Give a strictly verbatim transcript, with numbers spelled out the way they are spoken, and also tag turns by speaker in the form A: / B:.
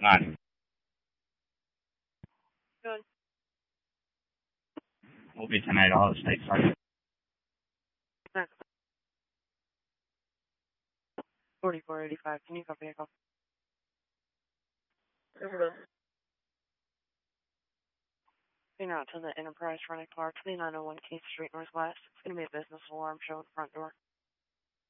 A: None.
B: Good.
A: Will be tonight, all the state sergeant.
B: forty-four eighty-five. Can you copy vehicle? Over. You're out to the Enterprise front of car, twenty-nine oh one Keith Street Northwest. It's going to be a business alarm show at the front door.